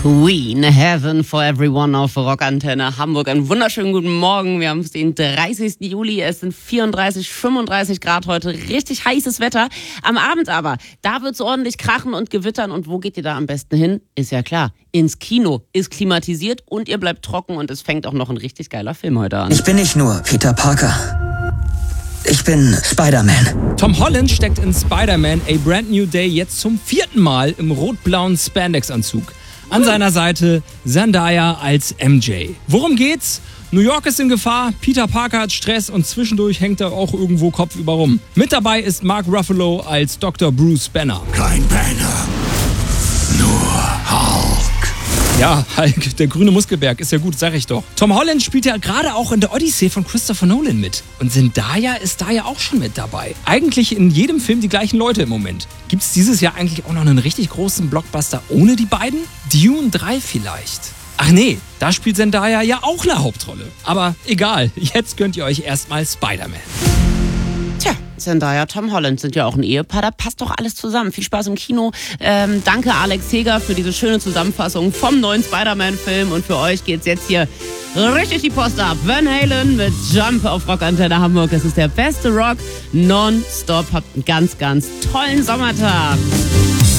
Queen, Heaven for Everyone auf Rockantenne Hamburg. Einen wunderschönen guten Morgen. Wir haben den 30. Juli. Es sind 34, 35 Grad heute. Richtig heißes Wetter. Am Abend aber, da wird es ordentlich krachen und gewittern. Und wo geht ihr da am besten hin? Ist ja klar. Ins Kino. Ist klimatisiert und ihr bleibt trocken. Und es fängt auch noch ein richtig geiler Film heute an. Ich bin nicht nur Peter Parker. Ich bin Spider-Man. Tom Holland steckt in Spider-Man A Brand New Day jetzt zum 4. Mal im rot-blauen Spandex-Anzug. An seiner Seite Zendaya als MJ. Worum geht's? New York ist in Gefahr, Peter Parker hat Stress und zwischendurch hängt er auch irgendwo kopfüber rum. Mit dabei ist Mark Ruffalo als Dr. Bruce Banner. Kein Banner, nur Hulk. Ja, Hulk, der grüne Muskelberg, ist ja gut, sag ich doch. Tom Holland spielt ja gerade auch in der Odyssey von Christopher Nolan mit. Und Zendaya ist da ja auch schon mit dabei. Eigentlich in jedem Film die gleichen Leute im Moment. Gibt's dieses Jahr eigentlich auch noch einen richtig großen Blockbuster ohne die beiden? Dune 3 vielleicht. Ach nee, da spielt Zendaya ja auch eine Hauptrolle. Aber egal, jetzt könnt ihr euch erstmal Spider-Man. Tja, Zendaya, Tom Holland sind ja auch ein Ehepaar, da passt doch alles zusammen. Viel Spaß im Kino. Danke Alex Heger für diese schöne Zusammenfassung vom neuen Spider-Man-Film. Und für euch geht's jetzt hier richtig die Post ab. Van Halen mit Jump auf Rockantenne Hamburg. Das ist der beste Rock nonstop. Habt einen ganz, ganz tollen Sommertag.